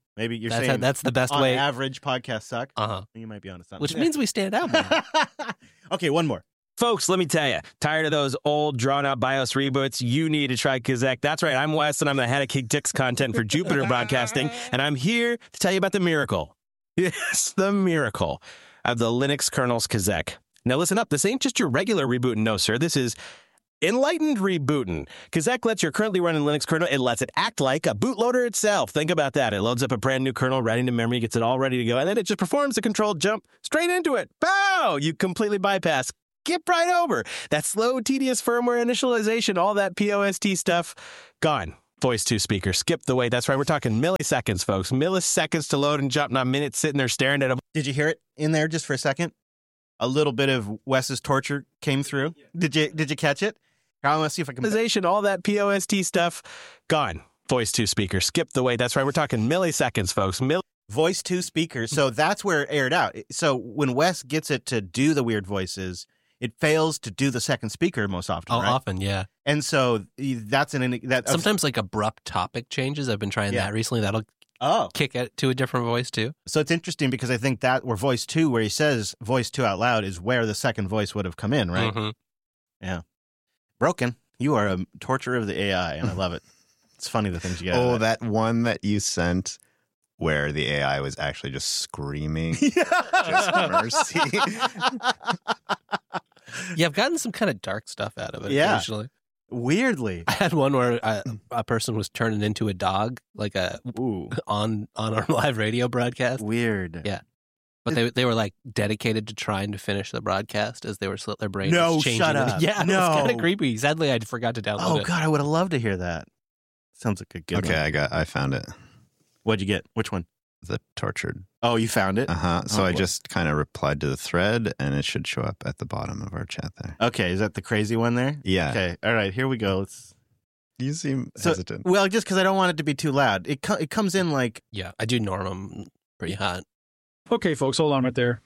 Maybe you're That's, saying that's the best on way. average podcasts suck. Uh huh. You might be onto something. Which means we stand out more. Okay, one more. Folks, let me tell you, tired of those old, drawn-out BIOS reboots? You need to try Kazek. That's right, I'm Wes, and I'm the head of Kick Dix content for Jupiter Broadcasting, and I'm here to tell you about the miracle. Yes, the miracle of the Linux kernel's Kazek. Now listen up, this ain't just your regular rebooting, no, sir. This is enlightened rebooting. Kazek lets your currently running Linux kernel, it lets it act like a bootloader itself. Think about that. It loads up a brand new kernel right into memory, gets it all ready to go, and then it just performs a controlled jump straight into it. Pow! You completely bypass. Skip right over. That slow, tedious firmware initialization, all that P O S T stuff, gone. Voice two speaker, skip the wait. That's right, we're talking milliseconds, folks. Milliseconds to load and jump, not minutes sitting there staring at a... Did you hear it in there just for a second? A little bit of Wes's torture came through. Did you Did you catch it? I want to see if I can... All that P O S T stuff, gone. Voice two speaker, skip the wait. That's right, we're talking milliseconds, folks. Mill- Voice two speaker. So that's where it aired out. So when Wes gets it to do the weird voices, it fails to do the second speaker most often, Oh, right? often, yeah. And so that's an... That, Sometimes like abrupt topic changes. I've been trying Yeah. that recently. That'll Oh. kick it to a different voice too. So it's interesting because I think that where voice two, where he says voice two out loud, is where the second voice would have come in, right? Mhm. Broken. You are a torturer of the A I, and I love it. It's funny the things you get. out Oh, of that. that one that you sent where the A I was actually just screaming, just mercy. Yeah, I've gotten some kind of dark stuff out of it Yeah. occasionally. Weirdly. I had one where a, a person was turning into a dog, like a Ooh. on on our live radio broadcast. Weird. Yeah. But they they were like dedicated to trying to finish the broadcast as they were slit their brains. No, changing shut it. up. Yeah, No. it was kind of creepy. Sadly, I forgot to download Oh, it. God, I would have loved to hear that. Sounds like a good Okay, one. I got, I found it. What'd you get? Which one? The tortured. Oh, you found it? Uh huh. So Oh, I boy. just kind of replied to the thread, and it should show up at the bottom of our chat there. Okay, is that the crazy one there? Yeah. Okay, all right, here we go. Let's... You seem So- hesitant. Well, just because I don't want it to be too loud. It, co- it comes in like... Yeah, I do norm them pretty hot. Okay, folks, hold on right there.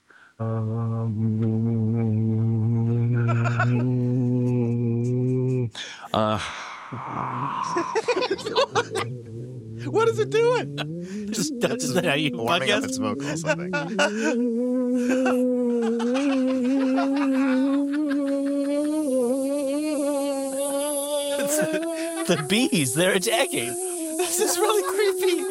Uh, What is it doing? Just that's just how you Warming up podcast. its vocals, I think. The bees, they're attacking. This is really creepy.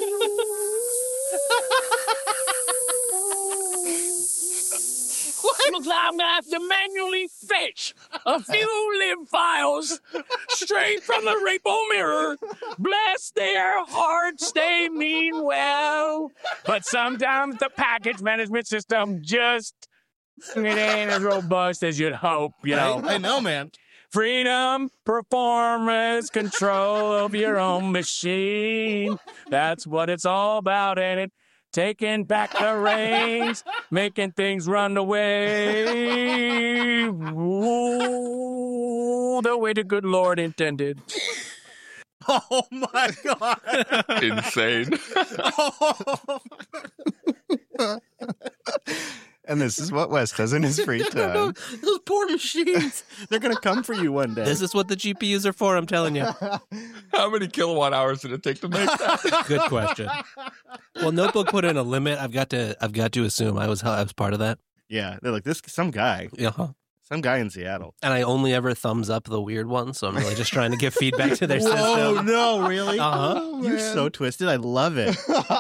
I'm gonna have to manually fetch a few lib files straight from the repo mirror. Bless their hearts, they mean well. But sometimes the package management system just it ain't as robust as you'd hope, you know. I know, man. Freedom, performance, control of your own machine. That's what it's all about, ain't it? Taking back the reins, making things run away. Ooh, the way the good Lord intended. Oh, my God. Insane. And this is what Wes does in his free time. Those poor machines. They're going to come for you one day. This is what the G P Us are for, I'm telling you. How many kilowatt hours did it take to make that? Good question. Well, Notebook put in a limit. I've got to I've got to assume I was I was part of that. Yeah, they're like, this some guy. Uh-huh. Some guy in Seattle. And I only ever thumbs up the weird ones, so I'm really just trying to give feedback to their Oh, system. no, really? Uh-huh. You're so twisted. I love it.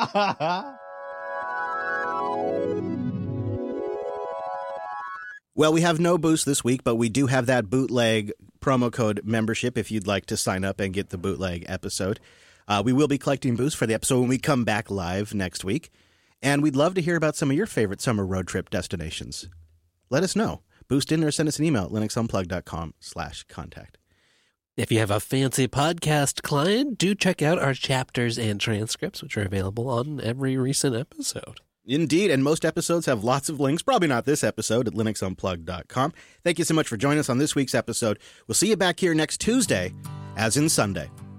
Well, we have no boost this week, but we do have that bootleg promo code membership if you'd like to sign up and get the bootleg episode. Uh, we will be collecting boosts for the episode when we come back live next week. And we'd love to hear about some of your favorite summer road trip destinations. Let us know. Boost in or send us an email at linuxunplug.com slash contact. If you have a fancy podcast client, do check out our chapters and transcripts, which are available on every recent episode. Indeed, and most episodes have lots of links, probably not this episode, at linux unplugged dot com. Thank you so much for joining us on this week's episode. We'll see you back here next Tuesday, as in Sunday.